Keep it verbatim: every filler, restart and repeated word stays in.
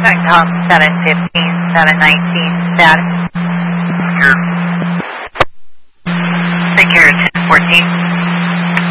Tom seven fifteen, seven nineteen, status. Secure. Secure ten fourteen.